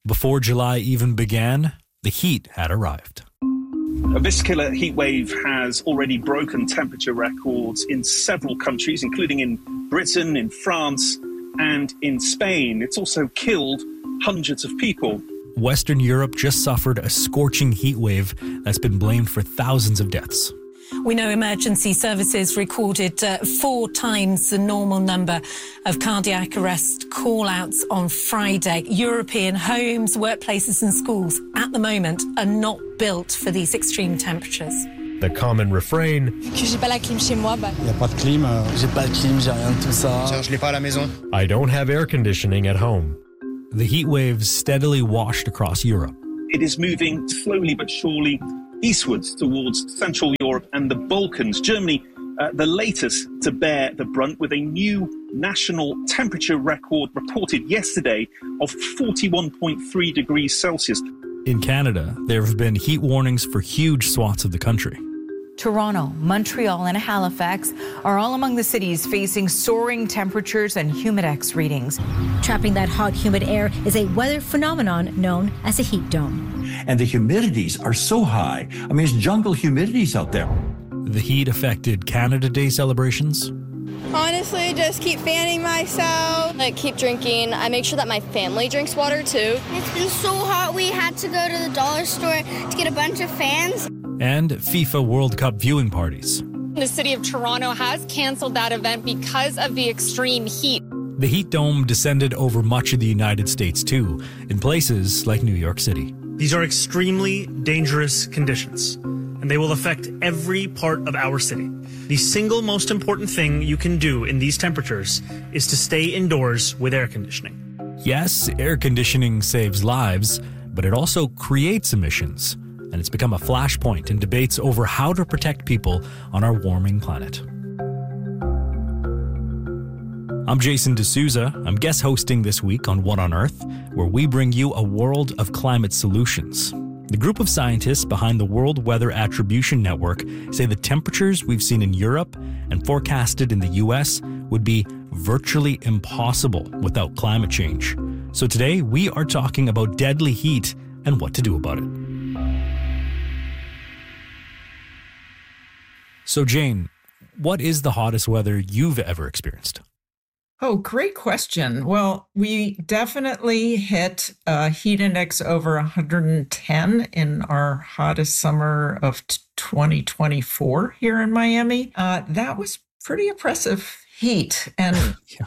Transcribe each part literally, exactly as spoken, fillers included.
Before July even began, the heat had arrived. This killer heat wave has already broken temperature records in several countries, including in Britain, in France, and in Spain. It's also killed hundreds of people. Western Europe just suffered a scorching heat wave that's been blamed for thousands of deaths. We know emergency services recorded uh, four times the normal number of cardiac arrest call-outs on Friday. European homes, workplaces and schools at the moment are not built for these extreme temperatures. The common refrain, I don't have air conditioning at home. The heat waves steadily washed across Europe. It is moving slowly but surely eastwards towards Central Europe and the Balkans. Germany, uh, the latest to bear the brunt, with a new national temperature record reported yesterday of forty-one point three degrees Celsius. In Canada, there have been heat warnings for huge swaths of the country. Toronto, Montreal, and Halifax are all among the cities facing soaring temperatures and humidex readings. Trapping that hot, humid air is a weather phenomenon known as a heat dome. And the humidities are so high. I mean, it's jungle humidities out there. The heat affected Canada Day celebrations. Honestly, just keep fanning myself. I keep drinking. I make sure that my family drinks water too. It's been so hot we had to go to the dollar store to get a bunch of fans. And FIFA World Cup viewing parties. The city of Toronto has canceled that event because of the extreme heat. The heat dome descended over much of the United States too, in places like New York City. These are extremely dangerous conditions, and they will affect every part of our city. The single most important thing you can do in these temperatures is to stay indoors with air conditioning. Yes, air conditioning saves lives, but it also creates emissions, and it's become a flashpoint in debates over how to protect people on our warming planet. I'm Jason D'Souza. I'm guest hosting this week on What on Earth, where we bring you a world of climate solutions. The group of scientists behind the World Weather Attribution Network say the temperatures we've seen in Europe and forecasted in the U S would be virtually impossible without climate change. So today, we are talking about deadly heat and what to do about it. So Jane, what is the hottest weather you've ever experienced? Oh, great question. Well, we definitely hit a heat index over one hundred ten in our hottest summer of twenty twenty-four here in Miami. Uh, that was pretty oppressive heat. And yeah.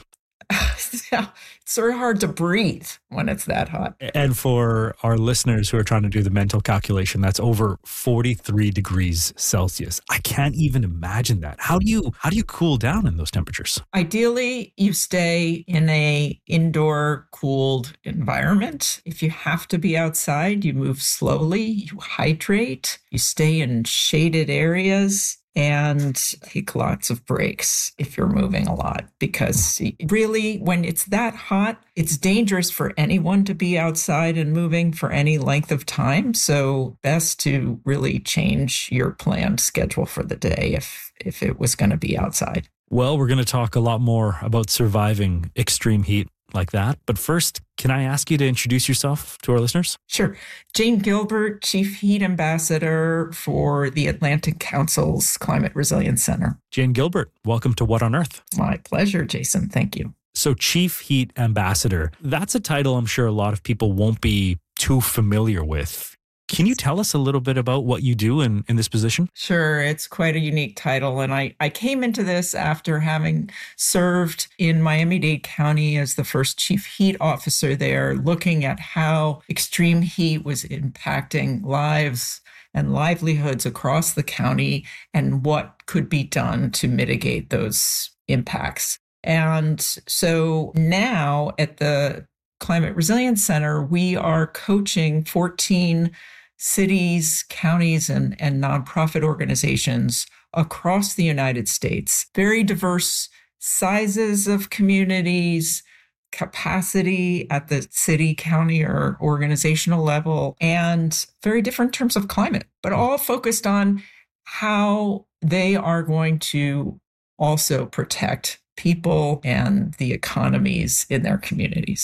Yeah, it's sort of hard to breathe when it's that hot. And for our listeners who are trying to do the mental calculation, that's over forty-three degrees Celsius. I can't even imagine that. How do you how do you cool down in those temperatures? Ideally, you stay in a indoor cooled environment. If you have to be outside, you move slowly, you hydrate, you stay in shaded areas, and take lots of breaks if you're moving a lot, because really, when it's that hot, it's dangerous for anyone to be outside and moving for any length of time. So best to really change your planned schedule for the day if, if it was going to be outside. Well, we're going to talk a lot more about surviving extreme heat like that. But first, can I ask you to introduce yourself to our listeners? Sure. Jane Gilbert, Chief Heat Ambassador for the Atlantic Council's Climate Resilience Center. Jane Gilbert, welcome to What on Earth. My pleasure, Jason. Thank you. So Chief Heat Ambassador, that's a title I'm sure a lot of people won't be too familiar with. Can you tell us a little bit about what you do in, in this position? Sure. It's quite a unique title. And I, I came into this after having served in Miami-Dade County as the first chief heat officer there, looking at how extreme heat was impacting lives and livelihoods across the county and what could be done to mitigate those impacts. And so now at the Climate Resilience Center, we are coaching fourteen cities, counties, and, and nonprofit organizations across the United States. Very diverse sizes of communities, capacity at the city, county, or organizational level, and very different terms of climate, but all focused on how they are going to also protect people and the economies in their communities.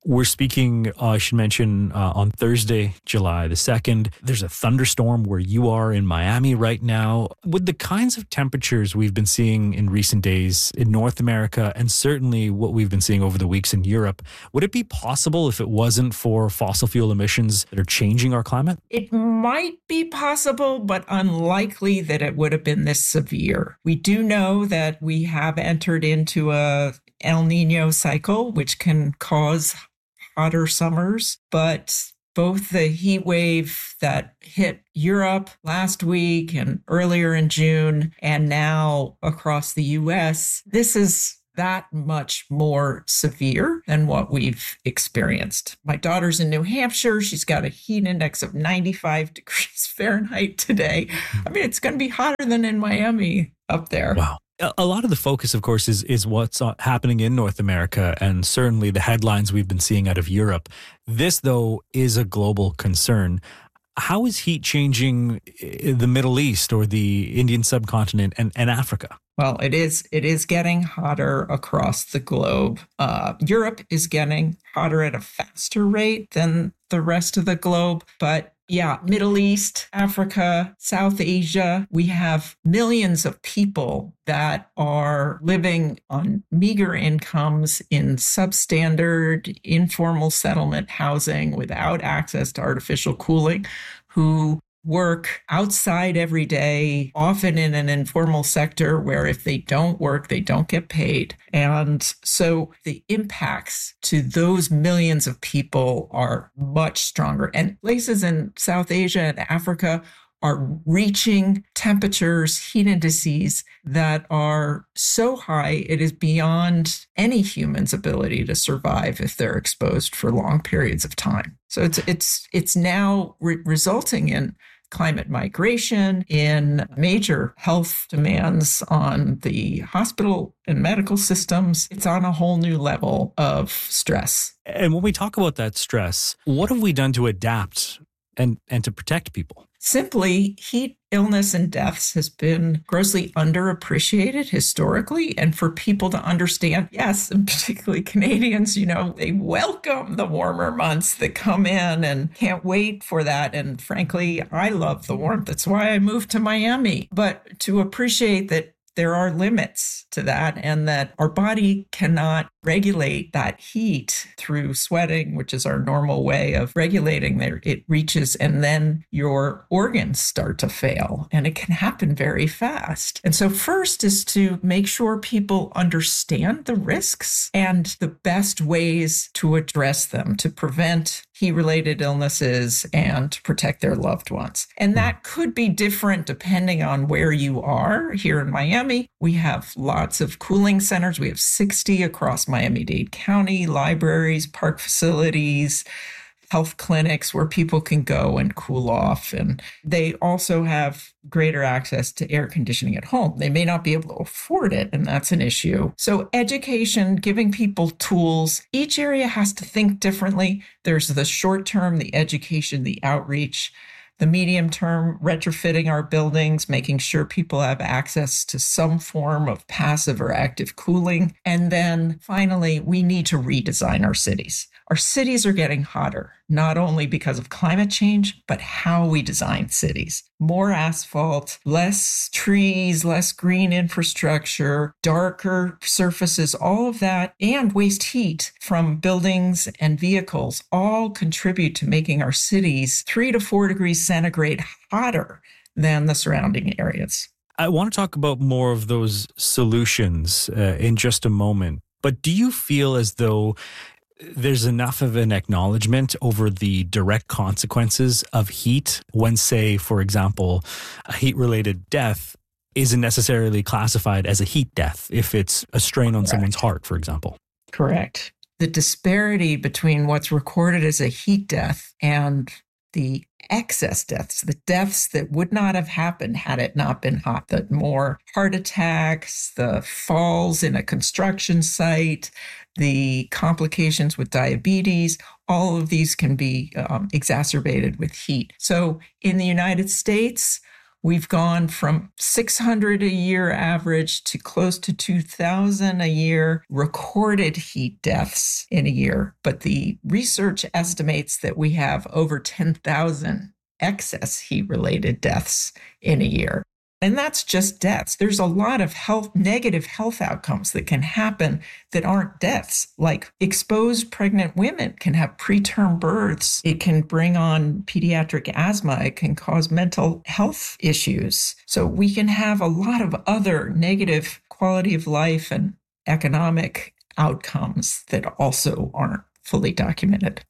We're speaking, uh, I should mention, uh, on Thursday, July the second. There's a thunderstorm where you are in Miami right now. With the kinds of temperatures we've been seeing in recent days in North America, and certainly what we've been seeing over the weeks in Europe, would it be possible if it wasn't for fossil fuel emissions that are changing our climate? It might be possible, but unlikely that it would have been this severe. We do know that we have entered into a El Nino cycle, which can cause hotter summers, but both the heat wave that hit Europe last week and earlier in June, and now across the U S, this is that much more severe than what we've experienced. My daughter's in New Hampshire. She's got a heat index of ninety-five degrees Fahrenheit today. I mean, it's going to be hotter than in Miami up there. Wow. A lot of the focus, of course, is is what's happening in North America and certainly the headlines we've been seeing out of Europe. This, though, is a global concern. How is heat changing the Middle East or the Indian subcontinent and, and Africa? Well, it is it is getting hotter across the globe. Uh, Europe is getting hotter at a faster rate than the rest of the globe, but yeah, Middle East, Africa, South Asia, we have millions of people that are living on meager incomes in substandard, informal settlement housing without access to artificial cooling, who work outside every day, often in an informal sector where if they don't work, they don't get paid. And so the impacts to those millions of people are much stronger. And places in South Asia and Africa are reaching temperatures, heat indices that are so high, it is beyond any human's ability to survive if they're exposed for long periods of time. So it's it's it's now re- resulting in climate migration, in major health demands on the hospital and medical systems. It's on a whole new level of stress. And when we talk about that stress, what have we done to adapt and, and to protect people? Simply, heat illness and deaths has been grossly underappreciated historically. And for people to understand, yes, and particularly Canadians, you know, they welcome the warmer months that come in and can't wait for that. And frankly, I love the warmth. That's why I moved to Miami. But to appreciate that there are limits to that and that our body cannot regulate that heat through sweating, which is our normal way of regulating there. It reaches and then your organs start to fail and it can happen very fast. And so first is to make sure people understand the risks and the best ways to address them, to prevent heat-related illnesses and to protect their loved ones. And that could be different depending on where you are. Here in Miami, we have lots of cooling centers. We have sixty across Miami-Dade County, libraries, park facilities, health clinics where people can go and cool off. And they also have greater access to air conditioning at home. They may not be able to afford it, and that's an issue. So education, giving people tools, each area has to think differently. There's the short term, the education, the outreach. The medium term, retrofitting our buildings, making sure people have access to some form of passive or active cooling. And then finally, we need to redesign our cities. Our cities are getting hotter, not only because of climate change, but how we design cities. More asphalt, less trees, less green infrastructure, darker surfaces, all of that, and waste heat from buildings and vehicles all contribute to making our cities three to four degrees centigrade hotter than the surrounding areas. I want to talk about more of those solutions uh, in just a moment. But do you feel as though there's enough of an acknowledgement over the direct consequences of heat when, say, for example, a heat-related death isn't necessarily classified as a heat death if it's a strain on Correct. Someone's heart, for example? Correct. The disparity between what's recorded as a heat death and the excess deaths, the deaths that would not have happened had it not been hot, the more heart attacks, the falls in a construction site, the complications with diabetes, all of these can be um, exacerbated with heat. So in the United States, We've gone from six hundred a year average to close to two thousand a year recorded heat deaths in a year. But the research estimates that we have over ten thousand excess heat-related deaths in a year. And that's just deaths. There's a lot of health, negative health outcomes that can happen that aren't deaths. Like exposed pregnant women can have preterm births. It can bring on pediatric asthma. It can cause mental health issues. So we can have a lot of other negative quality of life and economic outcomes that also aren't fully documented.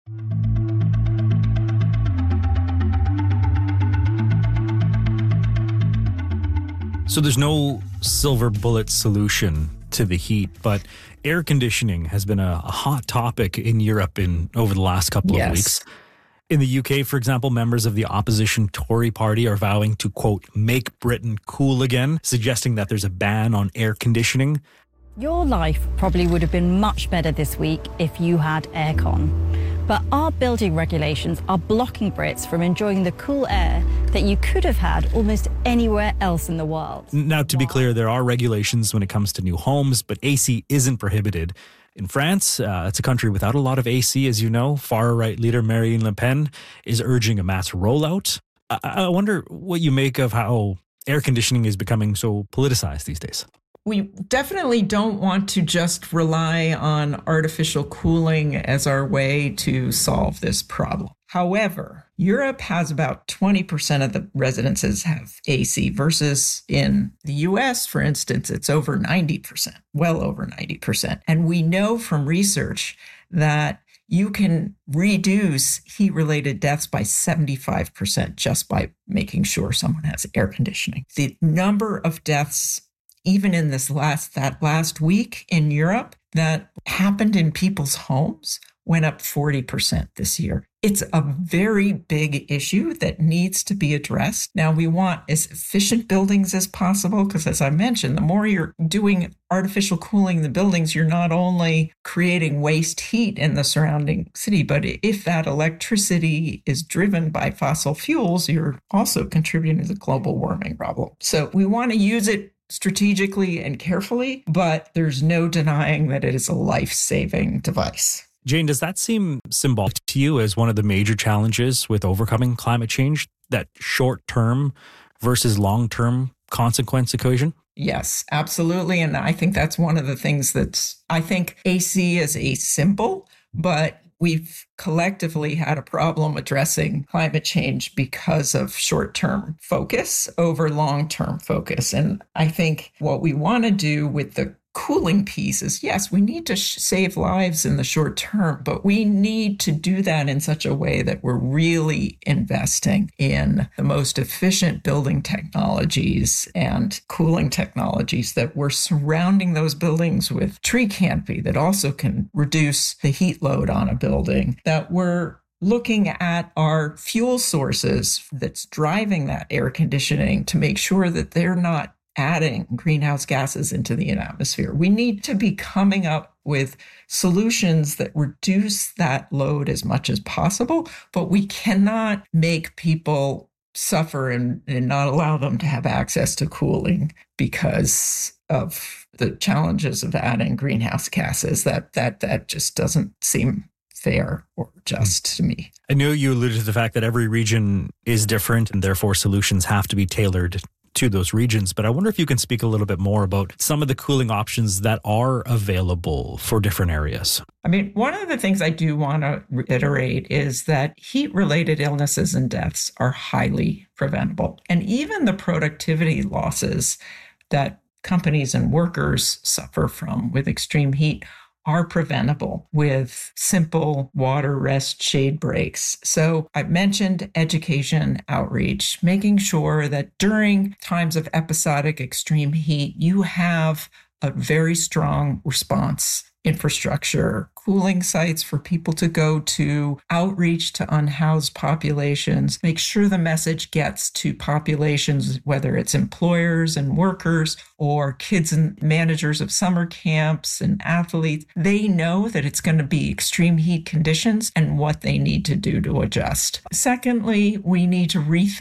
So there's no silver bullet solution to the heat, but air conditioning has been a, a hot topic in Europe in over the last couple yes. of weeks. In the U K, for example, members of the opposition Tory party are vowing to, quote, make Britain cool again, suggesting that there's a ban on air conditioning. Your life probably would have been much better this week if you had aircon. But our building regulations are blocking Brits from enjoying the cool air that you could have had almost anywhere else in the world. Now, to be clear, there are regulations when it comes to new homes, but A C isn't prohibited. In France, uh, it's a country without a lot of A C, as you know. Far-right leader Marine Le Pen is urging a mass rollout. I, I wonder what you make of how air conditioning is becoming so politicized these days. We definitely don't want to just rely on artificial cooling as our way to solve this problem. However, Europe has about twenty percent of the residences have A C versus in the U S, for instance, it's over ninety percent, well over ninety percent. And we know from research that you can reduce heat-related deaths by seventy-five percent just by making sure someone has air conditioning. The number of deaths even in this last, that last week in Europe that happened in people's homes went up forty percent this year. It's a very big issue that needs to be addressed. Now, we want as efficient buildings as possible because, as I mentioned, the more you're doing artificial cooling in the buildings, you're not only creating waste heat in the surrounding city, but if that electricity is driven by fossil fuels, you're also contributing to the global warming problem. So we want to use it strategically and carefully, but there's no denying that it is a life-saving device. Jane, does that seem symbolic to you as one of the major challenges with overcoming climate change, that short-term versus long-term consequence equation? Yes, absolutely. And I think that's one of the things that's, I think A C is a symbol, but we've collectively had a problem addressing climate change because of short-term focus over long-term focus. And I think what we want to do with the cooling piece is, yes, we need to sh- save lives in the short term, but we need to do that in such a way that we're really investing in the most efficient building technologies and cooling technologies, that we're surrounding those buildings with tree canopy that also can reduce the heat load on a building, that we're looking at our fuel sources that's driving that air conditioning to make sure that they're not adding greenhouse gases into the atmosphere. We need to be coming up with solutions that reduce that load as much as possible, but we cannot make people suffer and, and not allow them to have access to cooling because of the challenges of adding greenhouse gases. That that that just doesn't seem fair or just to me. I know you alluded to the fact that every region is different and therefore solutions have to be tailored to those regions, but I wonder if you can speak a little bit more about some of the cooling options that are available for different areas. I mean, one of the things I do want to reiterate is that heat-related illnesses and deaths are highly preventable. And even the productivity losses that companies and workers suffer from with extreme heat are preventable with simple water, rest, shade breaks. So I've mentioned education, outreach, making sure that during times of episodic extreme heat, you have a very strong response infrastructure, cooling sites for people to go to, outreach to unhoused populations, make sure the message gets to populations, whether it's employers and workers or kids and managers of summer camps and athletes. They know that it's going to be extreme heat conditions and what they need to do to adjust. Secondly, we need to rethink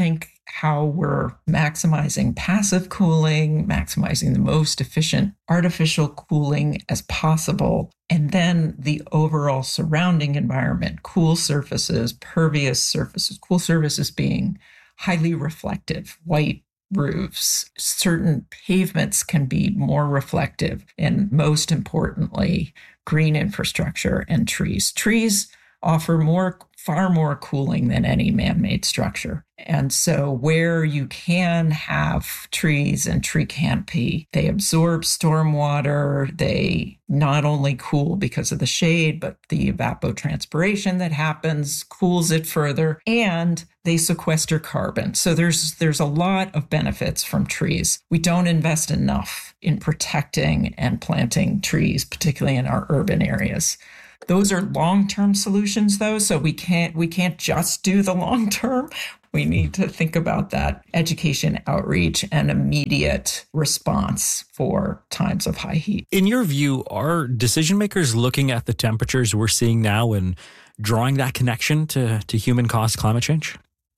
how we're maximizing passive cooling, maximizing the most efficient artificial cooling as possible, and then the overall surrounding environment, cool surfaces, pervious surfaces, cool surfaces being highly reflective, white roofs. Certain pavements can be more reflective, and most importantly, green infrastructure and trees. Trees offer more, far more cooling than any man-made structure. And so where you can have trees and tree canopy, they absorb stormwater. They not only cool because of the shade, but the evapotranspiration that happens cools it further, and they sequester carbon. So there's there's a lot of benefits from trees. We don't invest enough in protecting and planting trees, particularly in our urban areas. Those are long-term solutions, though, so we can't we can't just do the long-term. We need to think about that education, outreach, and immediate response for times of high heat. In your view, are decision makers looking at the temperatures we're seeing now and drawing that connection to, to human-caused climate change?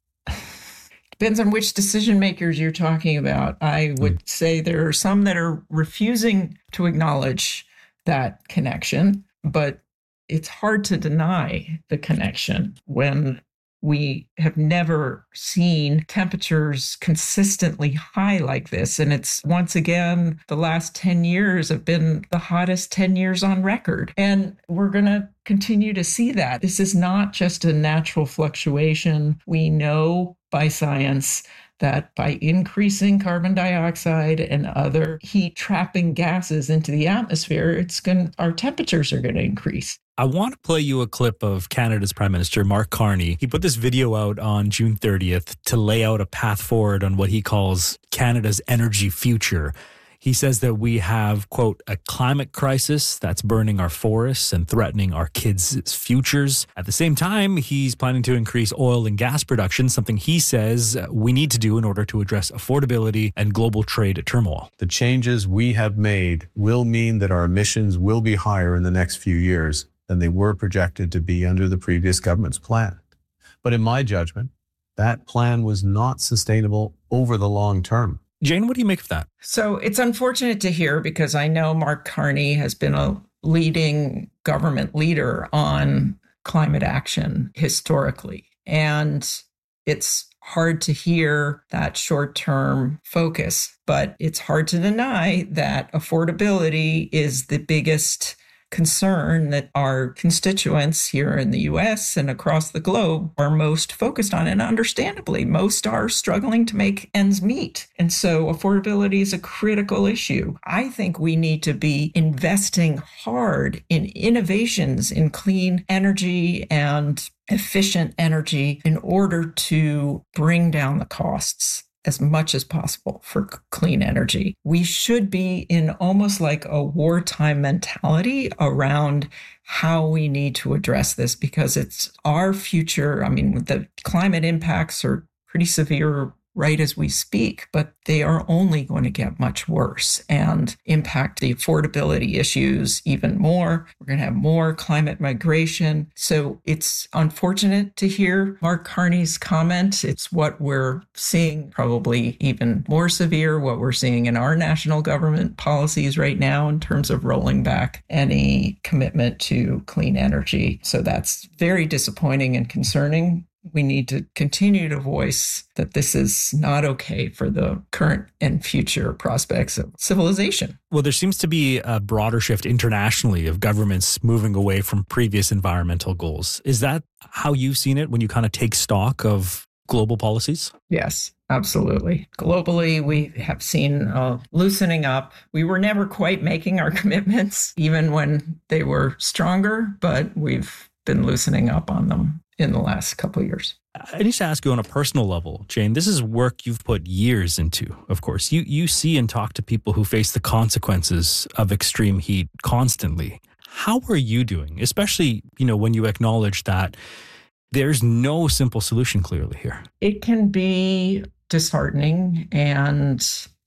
Depends on which decision makers you're talking about. I would say there are some that are refusing to acknowledge that connection, but it's hard to deny the connection when we have never seen temperatures consistently high like this. And it's, once again, the last ten years have been the hottest ten years on record. And we're going to continue to see that. This is not just a natural fluctuation. We know by science that by increasing carbon dioxide and other heat-trapping gases into the atmosphere, it's going our temperatures are going to increase. I want to play you a clip of Canada's Prime Minister, Mark Carney. He put this video out on June thirtieth to lay out a path forward on what he calls Canada's energy future. He says that we have, quote, a climate crisis that's burning our forests and threatening our kids' futures. At the same time, he's planning to increase oil and gas production, something he says we need to do in order to address affordability and global trade turmoil. The changes we have made will mean that our emissions will be higher in the next few years than they were projected to be under the previous government's plan. But in my judgment, that plan was not sustainable over the long term. Jane, what do you make of that? So it's unfortunate to hear, because I know Mark Carney has been a leading government leader on climate action historically. And it's hard to hear that short-term focus, but it's hard to deny that affordability is the biggest concern that our constituents here in the U S and across the globe are most focused on. And understandably, most are struggling to make ends meet. And so affordability is a critical issue. I think we need to be investing hard in innovations in clean energy and efficient energy in order to bring down the costs as much as possible for clean energy. We should be in almost like a wartime mentality around how we need to address this, because it's our future. I mean, the climate impacts are pretty severe right as we speak, but they are only going to get much worse and impact the affordability issues even more. We're going to have more climate migration. So it's unfortunate to hear Mark Carney's comment. It's what we're seeing, probably even more severe, what we're seeing in our national government policies right now in terms of rolling back any commitment to clean energy. So that's very disappointing and concerning. We need to continue to voice that this is not okay for the current and future prospects of civilization. Well, there seems to be a broader shift internationally of governments moving away from previous environmental goals. Is that how you've seen it when you kind of take stock of global policies? Yes, absolutely. Globally, we have seen a loosening up. We were never quite making our commitments, even when they were stronger, but we've been loosening up on them in the last couple of years. I need to ask you on a personal level, Jane, this is work you've put years into, of course. You you see and talk to people who face the consequences of extreme heat constantly. How are you doing, especially, you know, when you acknowledge that there's no simple solution clearly here? It can be disheartening, and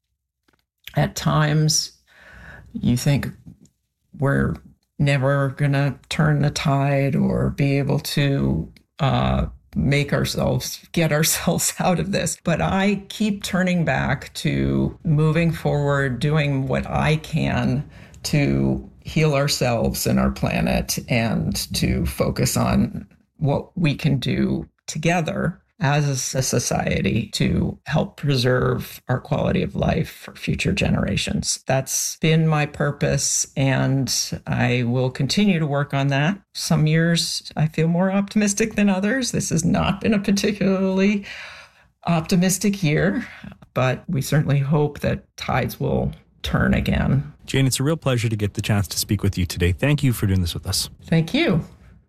at times you think we're never going to turn the tide or be able to uh, make ourselves, get ourselves out of this. But I keep turning back to moving forward, doing what I can to heal ourselves and our planet and to focus on what we can do together as a society to help preserve our quality of life for future generations. That's been my purpose, and I will continue to work on that. Some years I feel more optimistic than others. This has not been a particularly optimistic year, but we certainly hope that tides will turn again. Jane, it's a real pleasure to get the chance to speak with you today. Thank you for doing this with us. Thank you.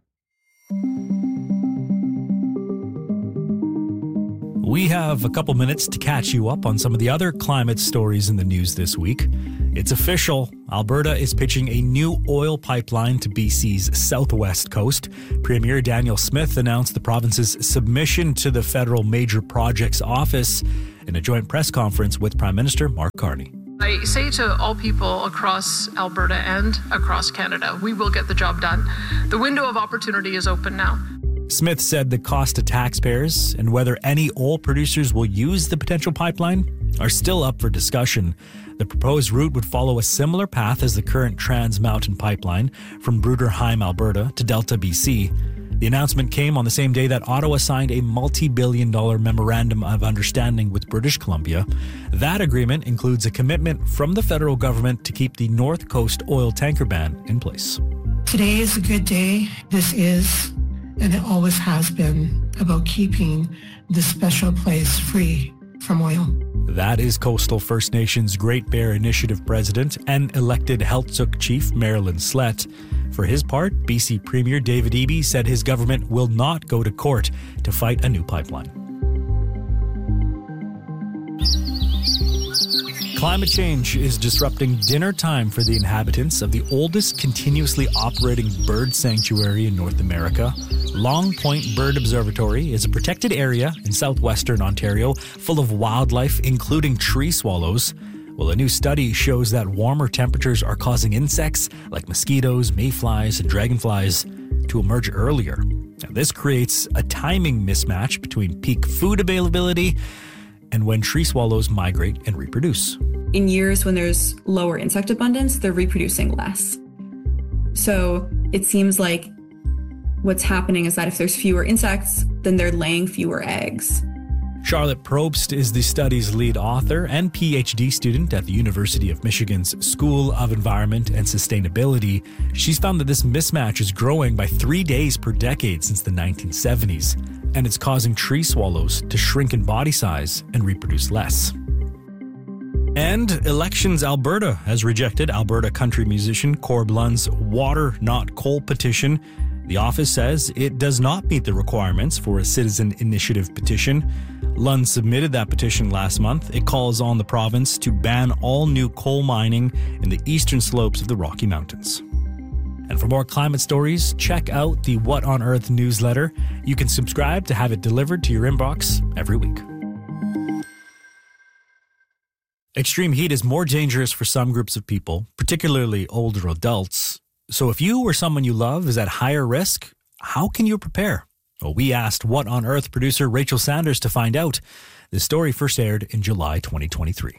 We have a couple minutes to catch you up on some of the other climate stories in the news this week. It's official. Alberta is pitching a new oil pipeline to B C's southwest coast. Premier Daniel Smith announced the province's submission to the Federal Major Projects Office in a joint press conference with Prime Minister Mark Carney. I say to all people across Alberta and across Canada, we will get the job done. The window of opportunity is open now. Smith said the cost to taxpayers and whether any oil producers will use the potential pipeline are still up for discussion. The proposed route would follow a similar path as the current Trans Mountain pipeline from Bruderheim, Alberta to Delta, B C. The announcement came on the same day that Ottawa signed a multi-billion dollar memorandum of understanding with British Columbia. That agreement includes a commitment from the federal government to keep the North Coast oil tanker ban in place. Today is a good day. This is, and it always has been, about keeping this special place free from oil. That is Coastal First Nations Great Bear Initiative President and elected Heiltsuk Chief Marilyn Slett. For his part, B C Premier David Eby said his government will not go to court to fight a new pipeline. Climate change is disrupting dinner time for the inhabitants of the oldest continuously operating bird sanctuary in North America. Long Point Bird Observatory is a protected area in southwestern Ontario full of wildlife, including tree swallows. Well, a new study shows that warmer temperatures are causing insects like mosquitoes, mayflies, and dragonflies to emerge earlier. Now, this creates a timing mismatch between peak food availability and when tree swallows migrate and reproduce. In years when there's lower insect abundance, they're reproducing less. So it seems like what's happening is that if there's fewer insects, then they're laying fewer eggs. Charlotte Probst is the study's lead author and P H D student at the University of Michigan's School of Environment and Sustainability. She's found that this mismatch is growing by three days per decade since the nineteen seventies, and it's causing tree swallows to shrink in body size and reproduce less. And Elections Alberta has rejected Alberta country musician Corb Lund's Water Not Coal petition. The office says it does not meet the requirements for a citizen initiative petition. Lund submitted that petition last month. It calls on the province to ban all new coal mining in the eastern slopes of the Rocky Mountains. And for more climate stories, check out the What on Earth newsletter. You can subscribe to have it delivered to your inbox every week. Extreme heat is more dangerous for some groups of people, particularly older adults. So if you or someone you love is at higher risk, how can you prepare? Well, we asked What on Earth producer Rachel Sanders to find out. This story first aired in July twenty twenty-three.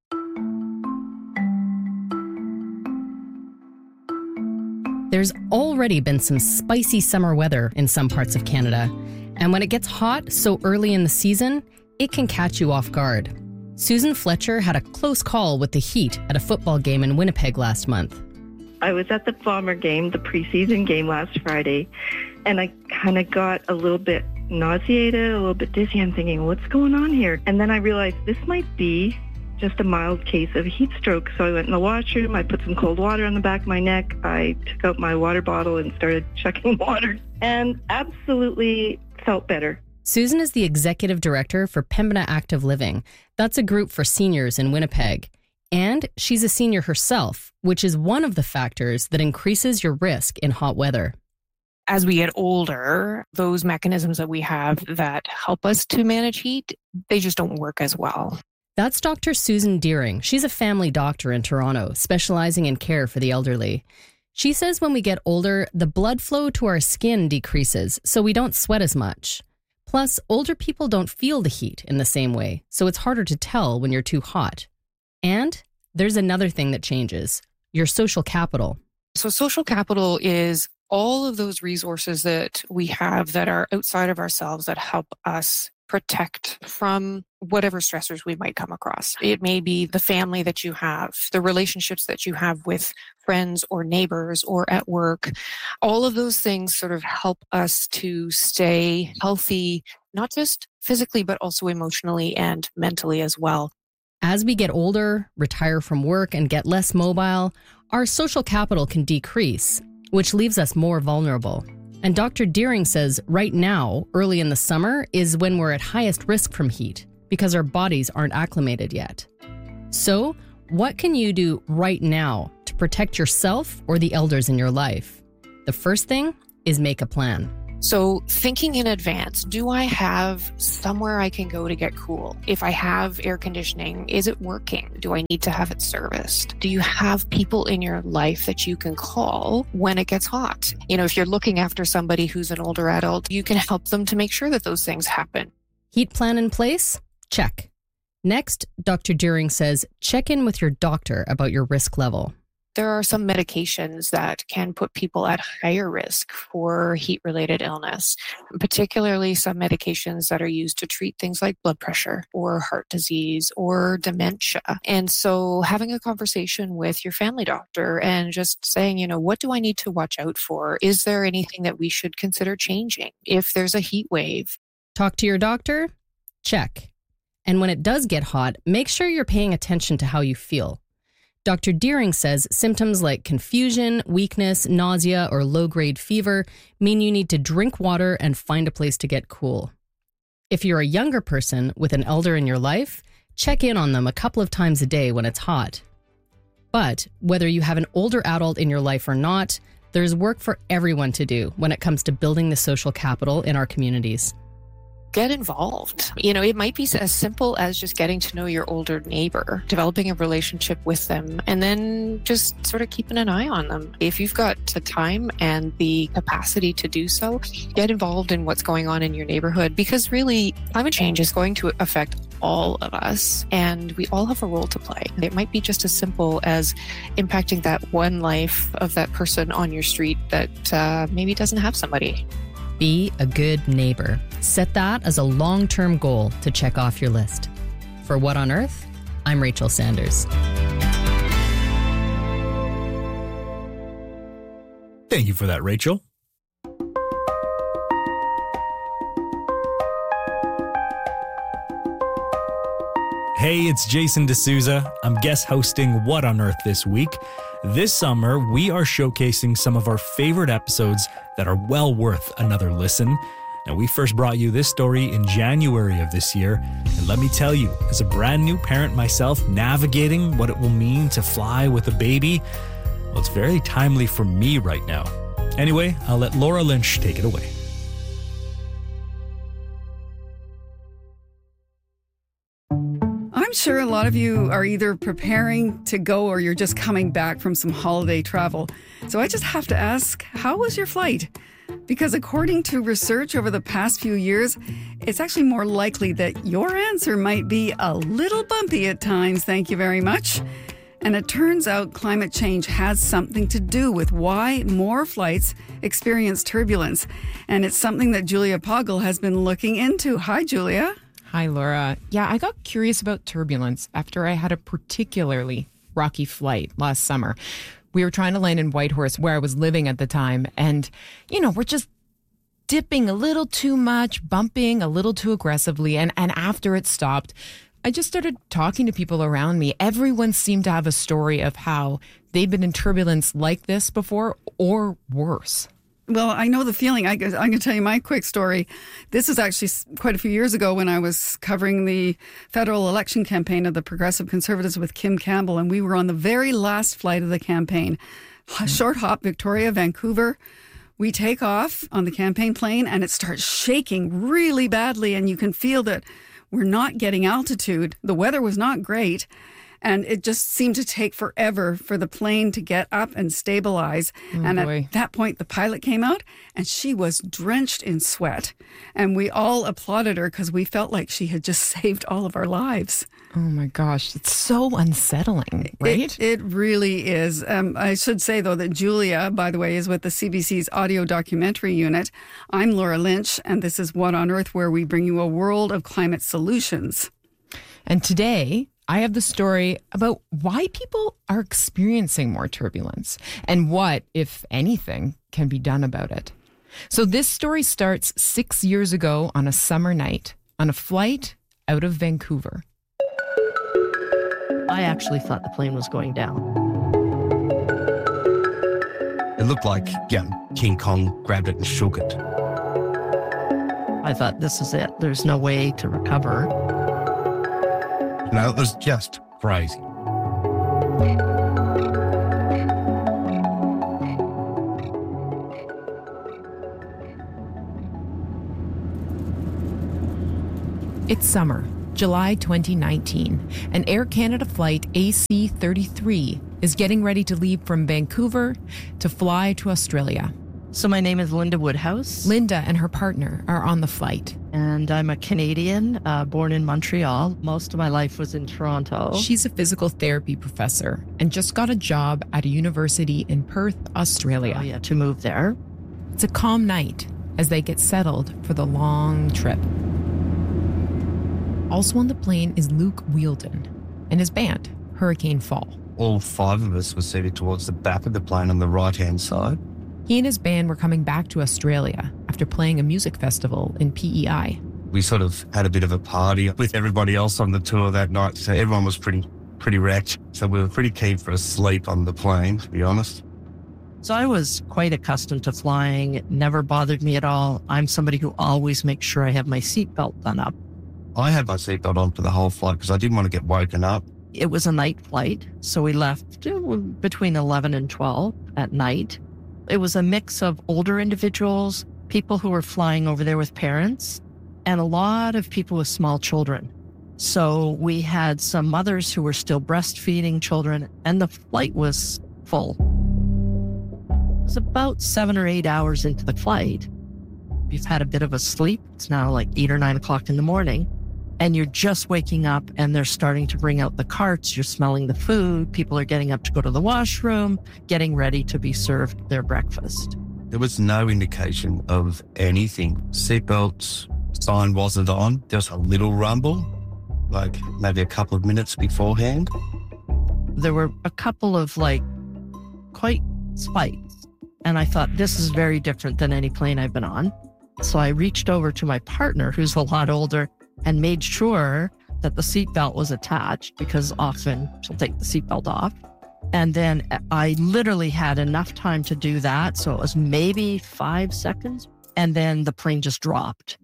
There's already been some spicy summer weather in some parts of Canada. And when it gets hot so early in the season, it can catch you off guard. Susan Fletcher had a close call with the heat at a football game in Winnipeg last month. I was at the Bomber game, the preseason game last Friday, and I kind of got a little bit nauseated, a little bit dizzy. I'm thinking, what's going on here? And then I realized this might be just a mild case of heat stroke. So I went in the washroom, I put some cold water on the back of my neck, I took out my water bottle and started chucking water, and absolutely felt better. Susan is the executive director for Pembina Active Living. That's a group for seniors in Winnipeg. And she's a senior herself, which is one of the factors that increases your risk in hot weather. As we get older, those mechanisms that we have that help us to manage heat, they just don't work as well. That's Doctor Susan Deering. She's a family doctor in Toronto, specializing in care for the elderly. She says when we get older, the blood flow to our skin decreases, so we don't sweat as much. Plus, older people don't feel the heat in the same way, so it's harder to tell when you're too hot. And there's another thing that changes, your social capital. So social capital is all of those resources that we have that are outside of ourselves that help us protect from whatever stressors we might come across. It may be the family that you have, the relationships that you have with friends or neighbors or at work. All of those things sort of help us to stay healthy, not just physically, but also emotionally and mentally as well. As we get older, retire from work, and get less mobile, our social capital can decrease, which leaves us more vulnerable. And Doctor Deering says right now, early in the summer, is when we're at highest risk from heat because our bodies aren't acclimated yet. So, what can you do right now to protect yourself or the elders in your life? The first thing is make a plan. So thinking in advance, do I have somewhere I can go to get cool? If I have air conditioning, is it working? Do I need to have it serviced? Do you have people in your life that you can call when it gets hot? You know, if you're looking after somebody who's an older adult, you can help them to make sure that those things happen. Heat plan in place? Check. Next, Doctor Deering says, check in with your doctor about your risk level. There are some medications that can put people at higher risk for heat-related illness, particularly some medications that are used to treat things like blood pressure or heart disease or dementia. And so having a conversation with your family doctor and just saying, you know, what do I need to watch out for? Is there anything that we should consider changing if there's a heat wave? Talk to your doctor? Check. And when it does get hot, make sure you're paying attention to how you feel. Doctor Deering says symptoms like confusion, weakness, nausea, or low-grade fever mean you need to drink water and find a place to get cool. If you're a younger person with an elder in your life, check in on them a couple of times a day when it's hot. But whether you have an older adult in your life or not, there's work for everyone to do when it comes to building the social capital in our communities. Get involved. You know, it might be as simple as just getting to know your older neighbor, developing a relationship with them, and then just sort of keeping an eye on them. If you've got the time and the capacity to do so, get involved in what's going on in your neighborhood, because really climate change is going to affect all of us, and we all have a role to play. It might be just as simple as impacting that one life of that person on your street that uh, maybe doesn't have somebody. Be a good neighbor. Set that as a long-term goal to check off your list. For What on Earth, I'm Rachel Sanders. Thank you for that, Rachel. Hey, it's Jason D'Souza. I'm guest hosting What on Earth this week. This summer, we are showcasing some of our favorite episodes that are well worth another listen. Now, we first brought you this story in January of this year, and let me tell you, as a brand new parent myself, navigating what it will mean to fly with a baby, well, it's very timely for me right now. Anyway, I'll let Laura Lynch take it away. I'm sure a lot of you are either preparing to go or you're just coming back from some holiday travel. So I just have to ask, how was your flight? Because according to research over the past few years, it's actually more likely that your answer might be a little bumpy at times, thank you very much. And it turns out climate change has something to do with why more flights experience turbulence. And it's something that Julia Poggle has been looking into. Hi, Julia. Hi, Laura. Yeah, I got curious about turbulence after I had a particularly rocky flight last summer. We were trying to land in Whitehorse, where I was living at the time. And, you know, we're just dipping a little too much, bumping a little too aggressively. And, and after it stopped, I just started talking to people around me. Everyone seemed to have a story of how they'd been in turbulence like this before or worse. Well, I know the feeling. I, I'm going to tell you my quick story. This is actually quite a few years ago when I was covering the federal election campaign of the Progressive Conservatives with Kim Campbell, and we were on the very last flight of the campaign. Short hop, Victoria, Vancouver. We take off on the campaign plane, and it starts shaking really badly, and you can feel that we're not getting altitude. The weather was not great. And it just seemed to take forever for the plane to get up and stabilize. Oh, and boy. at that point, the pilot came out and she was drenched in sweat. And we all applauded her because we felt like she had just saved all of our lives. Oh my gosh, it's so unsettling, right? It, it really is. Um, I should say, though, that Julia, by the way, is with the C B C's audio documentary unit. I'm Laura Lynch, and this is What on Earth, where we bring you a world of climate solutions. And today, I have the story about why people are experiencing more turbulence and what, if anything, can be done about it. So this story starts six years ago on a summer night on a flight out of Vancouver. I actually thought the plane was going down. It looked like, yeah, King Kong grabbed it and shook it. I thought, this is it. There's no way to recover. You know, it was just crazy. It's summer, July twenty nineteen, and Air Canada flight A C thirty-three is getting ready to leave from Vancouver to fly to Australia. So my name is Linda Woodhouse. Linda and her partner are on the flight. And I'm a Canadian, uh, born in Montreal. Most of my life was in Toronto. She's a physical therapy professor and just got a job at a university in Perth, Australia. Oh, yeah, to move there. It's a calm night as they get settled for the long trip. Also on the plane is Luke Wheeldon and his band, Hurricane Fall. All five of us were seated towards the back of the plane on the right-hand side. He and his band were coming back to Australia after playing a music festival in P E I. We sort of had a bit of a party with everybody else on the tour that night, so everyone was pretty pretty wrecked. So we were pretty keen for a sleep on the plane, to be honest. So I was quite accustomed to flying. It never bothered me at all. I'm somebody who always makes sure I have my seatbelt done up. I had my seatbelt on for the whole flight because I didn't want to get woken up. It was a night flight, so we left between eleven and twelve at night. It was a mix of older individuals, people who were flying over there with parents, and a lot of people with small children. So we had some mothers who were still breastfeeding children, and the flight was full. It was about seven or eight hours into the flight. You've had a bit of a sleep. It's now like eight or nine o'clock in the morning, and you're just waking up and they're starting to bring out the carts. You're smelling the food. People are getting up to go to the washroom, getting ready to be served their breakfast. There was no indication of anything. Seatbelt sign wasn't on. There was a little rumble, like maybe a couple of minutes beforehand. There were a couple of like quite spikes, and I thought, this is very different than any plane I've been on. So I reached over to my partner, who's a lot older, and made sure that the seatbelt was attached, because often she'll take the seatbelt off. And then I literally had enough time to do that. So it was maybe five seconds. And then the plane just dropped.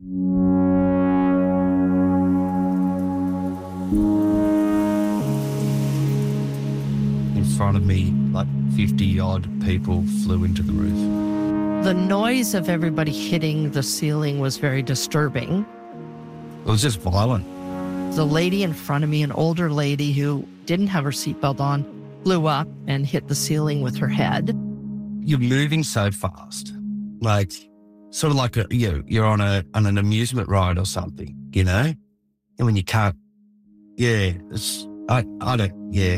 In front of me, like fifty odd people flew into the roof. The noise of everybody hitting the ceiling was very disturbing. It was just violent. The lady in front of me, an older lady who didn't have her seatbelt on, flew up and hit the ceiling with her head. You're moving so fast, like sort of like a, you know, you're on a on an amusement ride or something, you know? And when you can't, yeah, it's, I, I don't, yeah.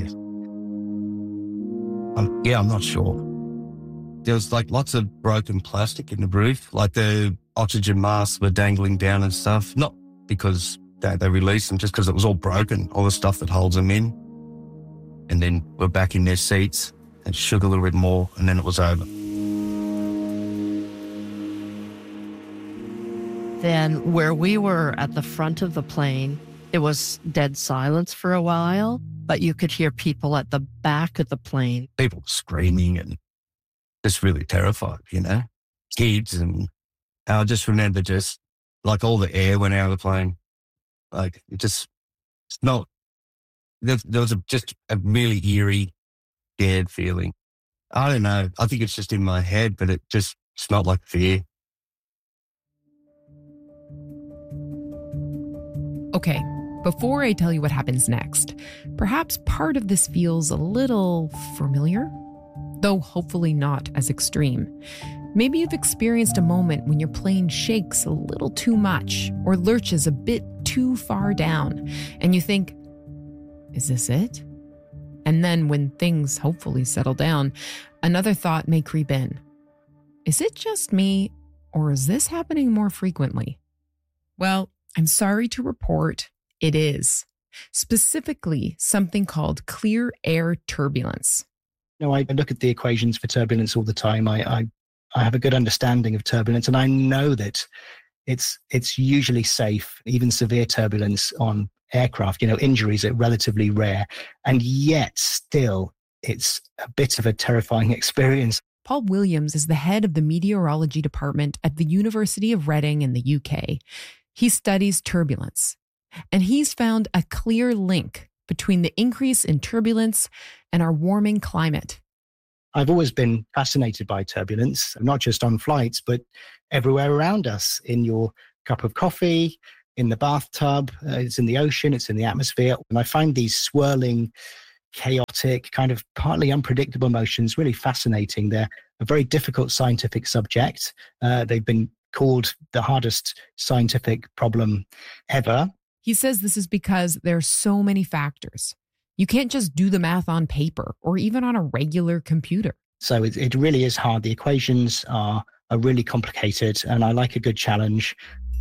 I'm, yeah, I'm not sure. There was like lots of broken plastic in the roof, like the oxygen masks were dangling down and stuff. Not because they, they released them, just because it was all broken, all the stuff that holds them in. And then we're back in their seats and shook a little bit more, and then it was over. Then where we were at the front of the plane, it was dead silence for a while, but you could hear people at the back of the plane. People screaming and just really terrified, you know, kids. And I just remember just like all the air went out of the plane. Like it just smelled, there, there was a, just a really eerie, scared feeling. I don't know. I think it's just in my head, but it just smelled like fear. Okay, Before I tell you what happens next, perhaps part of this feels a little familiar, though hopefully not as extreme. Maybe you've experienced a moment when your plane shakes a little too much or lurches a bit too far down, and you think, is this it? And then when things hopefully settle down, another thought may creep in. Is it just me, or is this happening more frequently? Well, I'm sorry to report it is. Specifically, something called clear air turbulence. You know, I look at the equations for turbulence all the time. I, I, I have a good understanding of turbulence, and I know that it's it's usually safe. Even severe turbulence on aircraft, you know, injuries are relatively rare, and yet still it's a bit of a terrifying experience. Paul Williams is the head of the meteorology department at the University of Reading in the U K. He studies turbulence, and he's found a clear link between the increase in turbulence and our warming climate. I've always been fascinated by turbulence, not just on flights, but everywhere around us, in your cup of coffee, in the bathtub, uh, it's in the ocean, it's in the atmosphere. And I find these swirling, chaotic, kind of partly unpredictable motions really fascinating. They're a very difficult scientific subject. Uh, they've been called the hardest scientific problem ever. He says this is because there are so many factors. You can't just do the math on paper or even on a regular computer. So it, it really is hard. The equations are, are really complicated, and I like a good challenge.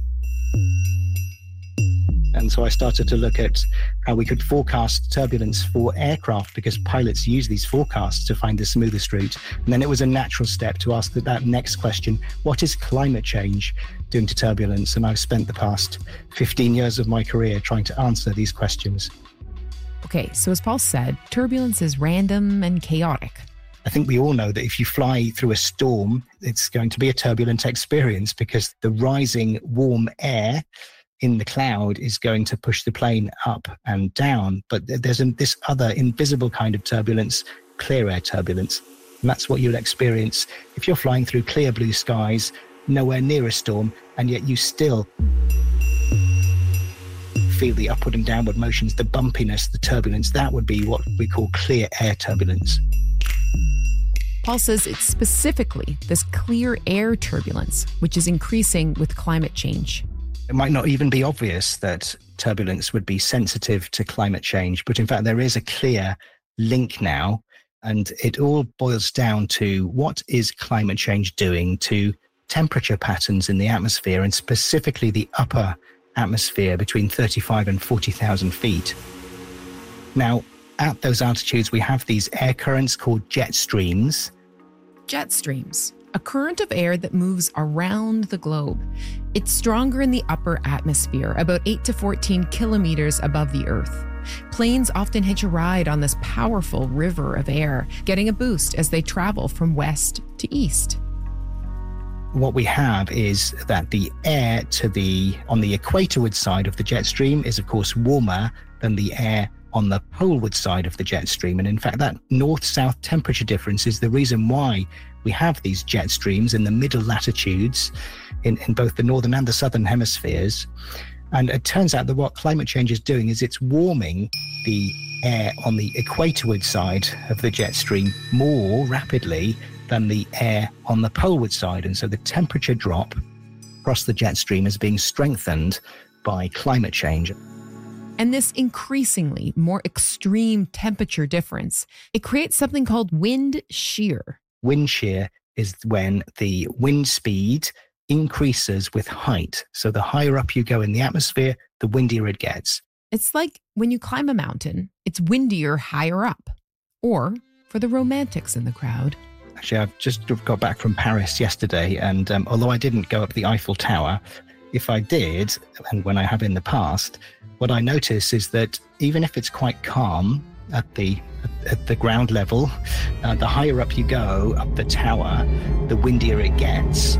And so I started to look at how we could forecast turbulence for aircraft, because pilots use these forecasts to find the smoothest route. And then it was a natural step to ask that next question: what is climate change doing to turbulence? And I've spent the past fifteen years of my career trying to answer these questions. Okay, so as Paul said, turbulence is random and chaotic. I think we all know that if you fly through a storm, it's going to be a turbulent experience, because the rising warm air in the cloud is going to push the plane up and down. But there's this other invisible kind of turbulence, clear air turbulence. And that's what you'll experience if you're flying through clear blue skies, nowhere near a storm, and yet you still feel the upward and downward motions, the bumpiness, the turbulence. That would be what we call clear air turbulence. Paul says it's specifically this clear air turbulence, which is increasing with climate change. It might not even be obvious that turbulence would be sensitive to climate change, but in fact, there is a clear link now, and it all boils down to what is climate change doing to temperature patterns in the atmosphere, and specifically the upper atmosphere between thirty-five and forty thousand feet. Now, at those altitudes, we have these air currents called jet streams. Jet streams, a current of air that moves around the globe. It's stronger in the upper atmosphere, about eight to fourteen kilometers above the Earth. Planes often hitch a ride on this powerful river of air, getting a boost as they travel from west to east. What we have is that the air to the on the equatorward side of the jet stream is, of course, warmer than the air on the poleward side of the jet stream. And in fact, that north-south temperature difference is the reason why we have these jet streams in the middle latitudes in, in both the northern and the southern hemispheres. And it turns out that what climate change is doing is it's warming the air on the equatorward side of the jet stream more rapidly than the air on the poleward side. And so the temperature drop across the jet stream is being strengthened by climate change. And this increasingly more extreme temperature difference, it creates something called wind shear. Wind shear is when the wind speed increases with height. So the higher up you go in the atmosphere, the windier it gets. It's like when you climb a mountain, it's windier higher up. Or, for the romantics in the crowd, actually, I've just got back from Paris yesterday, and um, although I didn't go up the Eiffel Tower, if I did, and when I have in the past, what I notice is that even if it's quite calm at the at the ground level, uh, the higher up you go up the tower, the windier it gets.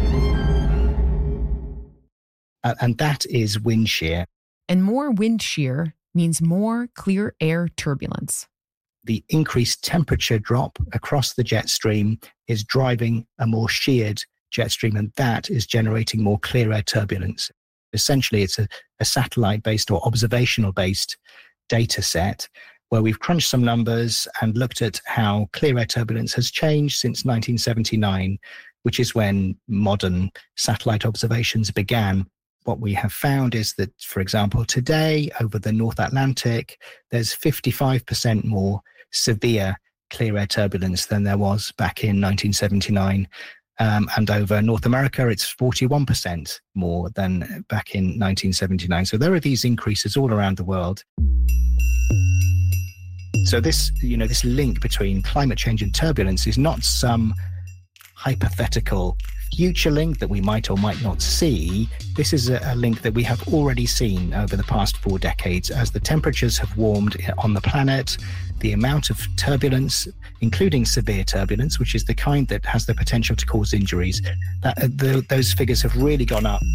Uh, and that is wind shear. And more wind shear means more clear air turbulence. The increased temperature drop across the jet stream is driving a more sheared jet stream, and that is generating more clear air turbulence. Essentially, it's a, a satellite-based or observational-based data set where we've crunched some numbers and looked at how clear air turbulence has changed since nineteen seventy-nine, which is when modern satellite observations began. What we have found is that, for example, today over the North Atlantic, there's fifty-five percent more severe clear air turbulence than there was back in nineteen seventy-nine. Um, and over North America, it's forty-one percent more than back in nineteen seventy-nine. So there are these increases all around the world. So this, you know, this link between climate change and turbulence is not some hypothetical future link that we might or might not see. This is a, a link that we have already seen over the past four decades. As the temperatures have warmed on the planet, the amount of turbulence, including severe turbulence, which is the kind that has the potential to cause injuries, that, uh, the, those figures have really gone up.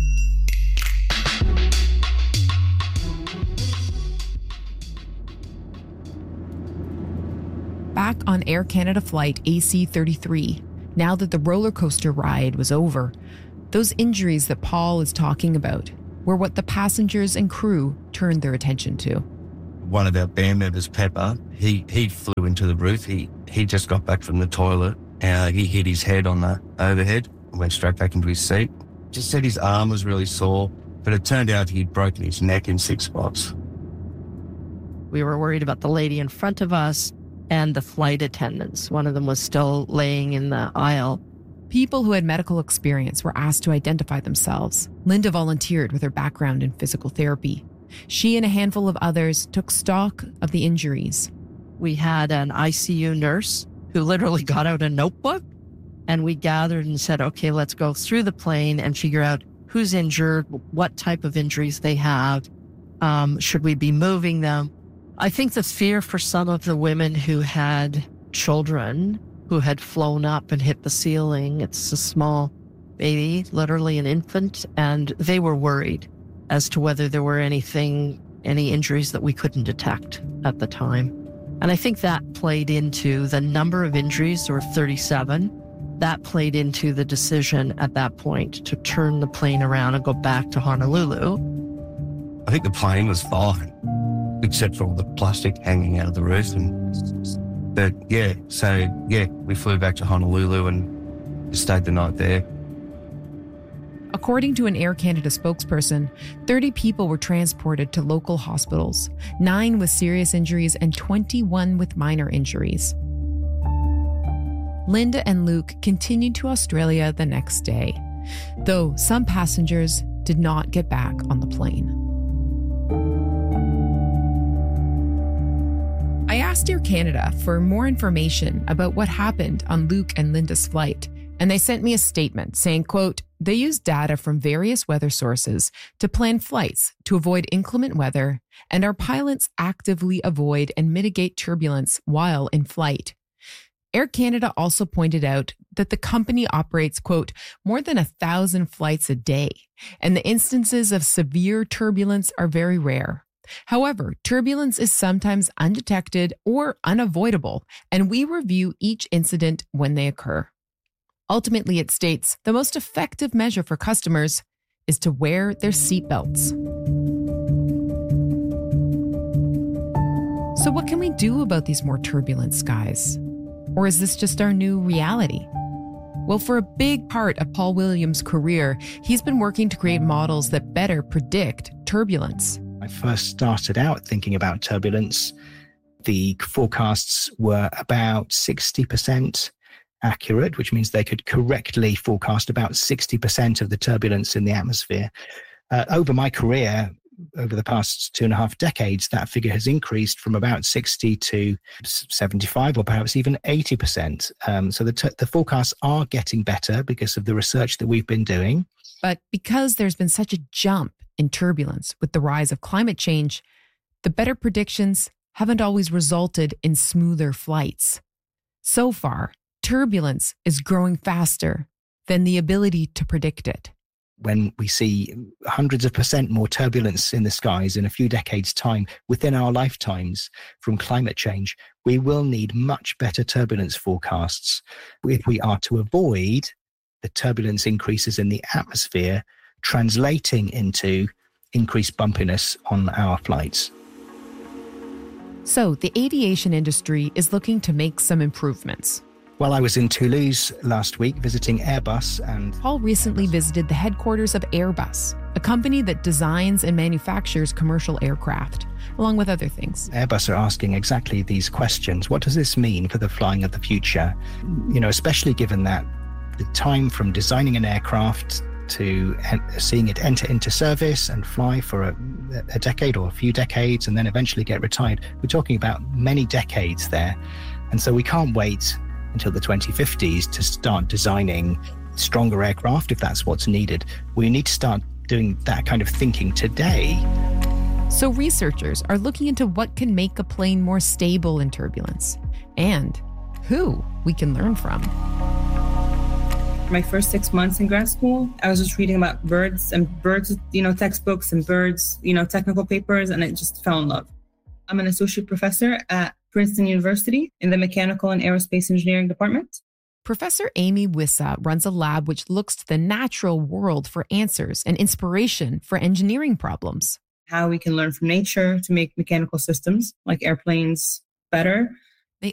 Back on Air Canada flight A C thirty-three, now that the roller coaster ride was over, those injuries that Paul is talking about were what the passengers and crew turned their attention to. One of our band members, Pepper, he, he flew into the roof. He he just got back from the toilet. Uh, he hit his head on the overhead and went straight back into his seat. Just said his arm was really sore, but it turned out he'd broken his neck in six spots. We were worried about the lady in front of us and the flight attendants. One of them was still laying in the aisle. People who had medical experience were asked to identify themselves. Linda volunteered with her background in physical therapy. She and a handful of others took stock of the injuries. We had an I C U nurse who literally got out a notebook, and we gathered and said, okay, let's go through the plane and figure out who's injured, what type of injuries they have, um, should we be moving them? I think the fear for some of the women who had children who had flown up and hit the ceiling, it's a small baby, literally an infant, and they were worried as to whether there were anything, any injuries that we couldn't detect at the time. And I think that played into the number of injuries, there were thirty-seven. That played into the decision at that point to turn the plane around and go back to Honolulu. I think the plane was fine, except for all the plastic hanging out of the roof. And but yeah, so yeah, we flew back to Honolulu and stayed the night there. According to an Air Canada spokesperson, thirty people were transported to local hospitals, nine with serious injuries and twenty-one with minor injuries. Linda and Luke continued to Australia the next day, though some passengers did not get back on the plane. I asked Air Canada for more information about what happened on Luke and Linda's flight, and they sent me a statement saying, quote, they used data from various weather sources to plan flights to avoid inclement weather, and our pilots actively avoid and mitigate turbulence while in flight. Air Canada also pointed out that the company operates, quote, more than a thousand flights a day, and the instances of severe turbulence are very rare. However, turbulence is sometimes undetected or unavoidable, and we review each incident when they occur. Ultimately, it states the most effective measure for customers is to wear their seatbelts. So what can we do about these more turbulent skies? Or is this just our new reality? Well, for a big part of Paul Williams' career, he's been working to create models that better predict turbulence. I first started out thinking about turbulence. The forecasts were about sixty percent accurate, which means they could correctly forecast about sixty percent of the turbulence in the atmosphere. Uh, over my career, over the past two and a half decades, that figure has increased from about sixty to seventy-five or perhaps even eighty percent. Um, so the, t- the forecasts are getting better because of the research that we've been doing. But because there's been such a jump in turbulence with the rise of climate change, the better predictions haven't always resulted in smoother flights. So far, turbulence is growing faster than the ability to predict it. When we see hundreds of percent more turbulence in the skies in a few decades' time within our lifetimes from climate change, we will need much better turbulence forecasts if we are to avoid the turbulence increases in the atmosphere translating into increased bumpiness on our flights. So the aviation industry is looking to make some improvements. Well, I was in Toulouse last week visiting Airbus, and Paul recently visited the headquarters of Airbus, a company that designs and manufactures commercial aircraft, along with other things. Airbus are asking exactly these questions. What does this mean for the flying of the future? You know, especially given that the time from designing an aircraft to seeing it enter into service and fly for a, a decade or a few decades and then eventually get retired, we're talking about many decades there. And so we can't wait until the twenty fifties to start designing stronger aircraft if that's what's needed. We need to start doing that kind of thinking today. So researchers are looking into what can make a plane more stable in turbulence and who we can learn from. My first six months in grad school, I was just reading about birds and birds, you know, textbooks and birds, you know, technical papers, and I just fell in love. I'm an associate professor at Princeton University in the Mechanical and Aerospace Engineering Department. Professor Amy Wissa runs a lab which looks to the natural world for answers and inspiration for engineering problems. How we can learn from nature to make mechanical systems like airplanes better,